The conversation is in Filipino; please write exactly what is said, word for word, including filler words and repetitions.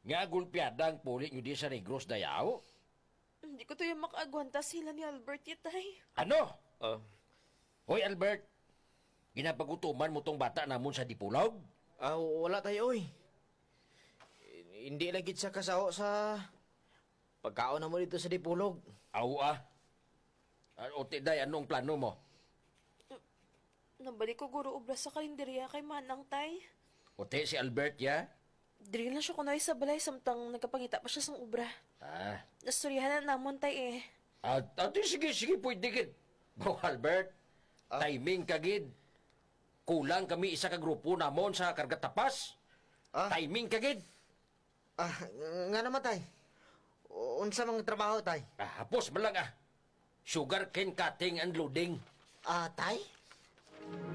Nga gulpiada ang pulit nyo di sa Negros Dayaw? Hindi ko to yung makaagwanta sila ni Albert yatay. Ano? Ah, Hoy Albert, ginapagutuman mo tong bata namon sa Dipulog? ah, wala tayo, oy. Hindi lagi sa kasawa sa pagkaon na mo dito sa Dipulog. Aw ah. Ah, O tiday, anong plano mo? Nabalik ko guro ubra sa karinderya kay Manang tay. O te, si Albert ya? Diri na siya kunay sa balay samtang nagkapangita pa siya sa ubra. Ah, Nastoryahan na namon tay eh. at at sige, sige, pwede gid. Bro Albert, Ah? timing kagid. Kulang kami isa ka grupo namon sa karga tapas. Ah? Timing kagid. Ah, nga naman, tay. U- Unsa mga trabaho, tay? Ah, hapos man lang ah. Sugar cane cutting and loading. Ah, tay?